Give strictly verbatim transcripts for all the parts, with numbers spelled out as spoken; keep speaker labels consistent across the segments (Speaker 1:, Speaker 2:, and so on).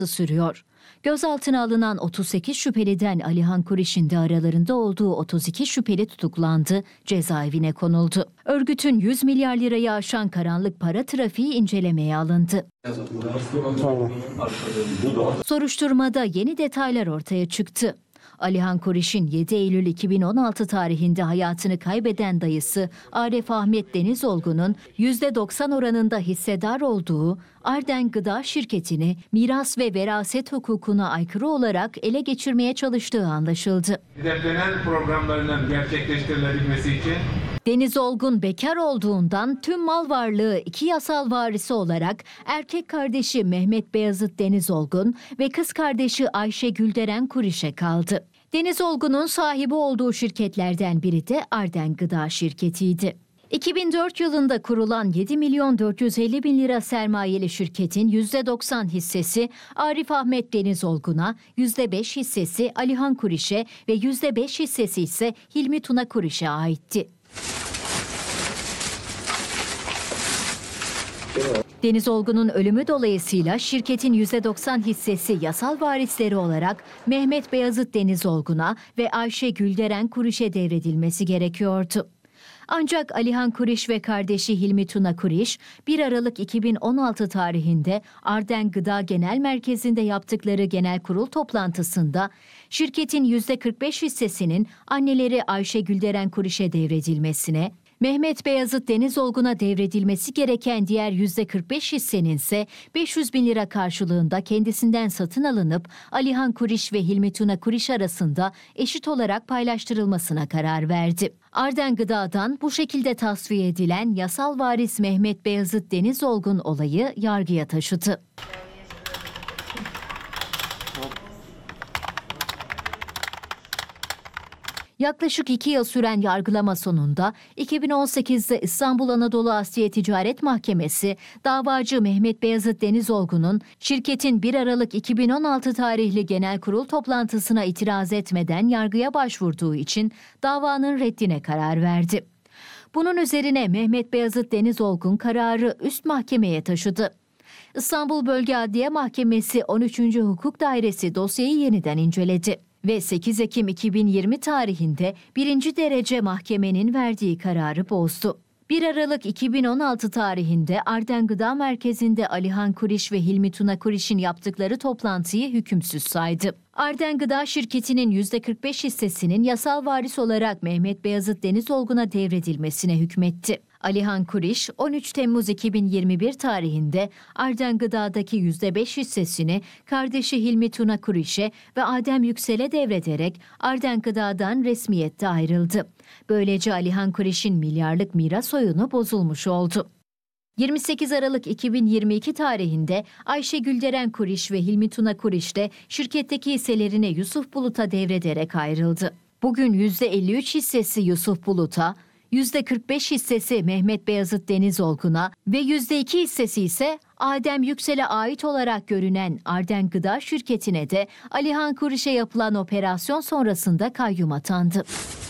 Speaker 1: sürüyor. Gözaltına alınan otuz sekiz şüpheliden Alihan Kuriş'in de aralarında olduğu otuz iki şüpheli tutuklandı, cezaevine konuldu. Örgütün yüz milyar lirayı aşan karanlık para trafiği incelemeye alındı. Soruşturmada yeni detaylar ortaya çıktı. Alihan Kuriş'in yedi Eylül iki bin on altı tarihinde hayatını kaybeden dayısı Arif Ahmet Denizolgun'un yüzde doksan oranında hissedar olduğu Arden Gıda şirketini miras ve veraset hukukuna aykırı olarak ele geçirmeye çalıştığı anlaşıldı.
Speaker 2: Hedeflenen programlarının gerçekleştirilebilmesi için
Speaker 1: Denizolgun bekar olduğundan tüm mal varlığı iki yasal varisi olarak erkek kardeşi Mehmet Beyazıt Denizolgun ve kız kardeşi Ayşe Gülderen Kuriş'e kaldı. Denizolgun'un sahibi olduğu şirketlerden biri de Arden Gıda şirketiydi. iki bin dört yılında kurulan yedi milyon dört yüz elli bin lira sermayeli şirketin yüzde doksan hissesi Arif Ahmet Denizolgun'a, yüzde beş hissesi Alihan Kuriş'e ve yüzde beş hissesi ise Hilmi Tuna Kuriş'e aitti. Denizolgun'un ölümü dolayısıyla şirketin yüzde doksan hissesi yasal varisleri olarak Mehmet Beyazıt Denizolgun'a ve Ayşe Gülderen Kuriş'e devredilmesi gerekiyordu. Ancak Alihan Kuriş ve kardeşi Hilmi Tuna Kuriş bir Aralık iki bin on altı tarihinde Arden Gıda Genel Merkezi'nde yaptıkları genel kurul toplantısında şirketin yüzde kırk beş hissesinin anneleri Ayşe Gülderen Kuriş'e devredilmesine, Mehmet Beyazıt Denizolgun'a devredilmesi gereken diğer yüzde kırk beş hissenin ise beş yüz bin lira karşılığında kendisinden satın alınıp Alihan Kuriş ve Hilmi Tuna Kuriş arasında eşit olarak paylaştırılmasına karar verdi. Arden Gıda'dan bu şekilde tasfiye edilen yasal varis Mehmet Beyazıt Denizolgun olayı yargıya taşıdı. Yaklaşık iki yıl süren yargılama sonunda iki bin on sekizde İstanbul Anadolu Asya Ticaret Mahkemesi, davacı Mehmet Beyazıt Denizolgun'un şirketin bir Aralık iki bin on altı tarihli genel kurul toplantısına itiraz etmeden yargıya başvurduğu için davanın reddine karar verdi. Bunun üzerine Mehmet Beyazıt Denizolgun kararı üst mahkemeye taşıdı. İstanbul Bölge Adliye Mahkemesi on üçüncü Hukuk Dairesi dosyayı yeniden inceledi ve sekiz Ekim iki bin yirmi tarihinde birinci derece mahkemenin verdiği kararı bozdu. bir Aralık iki bin on altı tarihinde Arden Gıda Merkezi'nde Alihan Kuriş ve Hilmi Tuna Kuriş'in yaptıkları toplantıyı hükümsüz saydı. Arden Gıda şirketinin yüzde kırk beş hissesinin yasal varis olarak Mehmet Beyazıt Denizolgun'a devredilmesine hükmetti. Alihan Kuriş on üç Temmuz iki bin yirmi bir tarihinde Arden Gıda'daki yüzde beş hissesini kardeşi Hilmi Tuna Kuriş'e ve Adem Yüksel'e devrederek Arden Gıda'dan resmiyette ayrıldı. Böylece Alihan Kuriş'in milyarlık miras oyunu bozulmuş oldu. yirmi sekiz Aralık iki bin yirmi iki tarihinde Ayşe Gülderen Kuriş ve Hilmi Tuna Kuriş de şirketteki hisselerini Yusuf Bulut'a devrederek ayrıldı. Bugün yüzde elli üç hissesi Yusuf Bulut'a, yüzde kırk beş hissesi Mehmet Beyazıt Denizolgun'a ve yüzde iki hissesi ise Adem Yüksel'e ait olarak görünen Arden Gıda şirketine de Alihan Kuriş'e yapılan operasyon sonrasında kayyum atandı.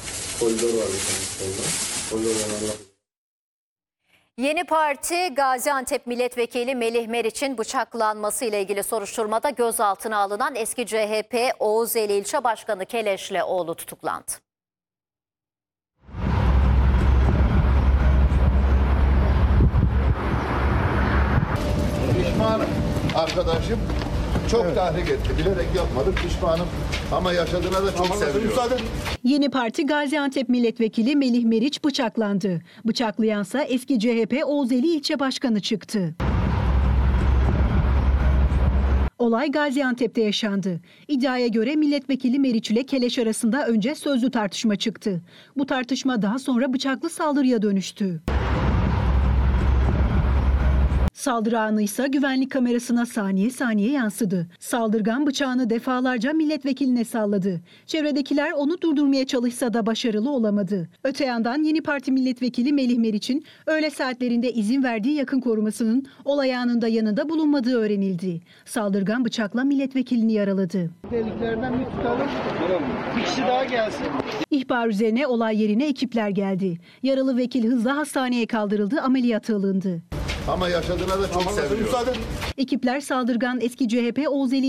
Speaker 3: Yeni Parti, Gaziantep Milletvekili Melih Meriç'in bıçaklanması ile ilgili soruşturmada gözaltına alınan eski C H P Oğuzeli İlçe Başkanı Keleşlioğlu tutuklandı.
Speaker 4: Pişmanım. Arkadaşım çok evet. tahrik etti. Bilerek yapmadık. Pişmanım. Ama yaşadığına da çok seviyorum.
Speaker 5: Yeni Parti Gaziantep Milletvekili Melih Meriç bıçaklandı. Bıçaklayansa eski C H P Oğuzeli İlçe Başkanı çıktı. Olay Gaziantep'te yaşandı. İddiaya göre milletvekili Meriç ile Keleş arasında önce sözlü tartışma çıktı. Bu tartışma daha sonra bıçaklı saldırıya dönüştü. Saldırı anı ise güvenlik kamerasına saniye saniye yansıdı. Saldırgan bıçağını defalarca milletvekiline salladı. Çevredekiler onu durdurmaya çalışsa da başarılı olamadı. Öte yandan Yeni Parti milletvekili Melih Meriç'in öğle saatlerinde izin verdiği yakın korumasının olay anında yanında bulunmadığı öğrenildi. Saldırgan bıçakla milletvekilini yaraladı.
Speaker 6: Deliklerden bir tutalım. Bir kişi daha gelsin.
Speaker 5: İhbar üzerine olay yerine ekipler geldi. Yaralı vekil hızla hastaneye kaldırıldı, ameliyata alındı.
Speaker 4: Ama yaşadığına da çok seviyorum.
Speaker 5: Ekipler saldırgan eski C H P Oğuzeli